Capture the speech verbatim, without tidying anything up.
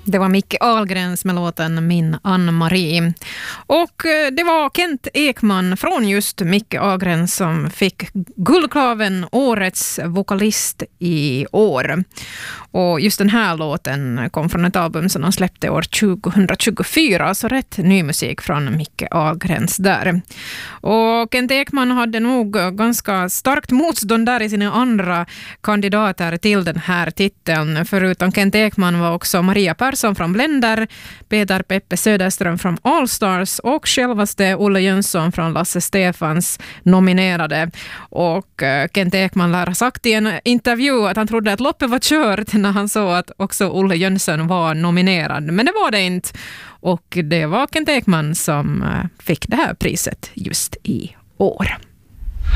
Det var Micke Ahlgrens med låten Min Ann-Marie. Och det var Kent Ekman från just Micke Ahlgren som fick Guldklaven årets vokalist i år. Och just den här låten kom från ett album som de släppte år tjugohundratjugofyra, så rätt ny musik från Micke Ahlgrens där. Och Kent Ekman hade nog ganska starkt motstånd där i sina andra kandidater till den här titeln. Förutom Kent Ekman var också Maria Persson från Blender, Peter Peppe Söderström från All Stars och självaste Olle Jönsson från Lasse Stefans nominerade. Och Kent Ekman lär ha sagt i en intervju att han trodde att loppet var kört när han såg att också Olle Jönsson var nominerad. Men det var det inte. Och det var Kent Ekman som fick det här priset just i år.